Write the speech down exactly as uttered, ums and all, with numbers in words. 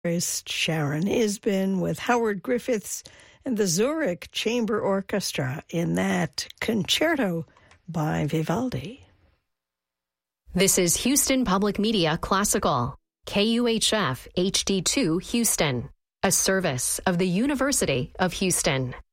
Sharon Isbin with Howard Griffiths and the Zurich Chamber Orchestra in that concerto by Vivaldi. This is Houston Public Media Classical, K U H F H D two Houston, a service of the University of Houston.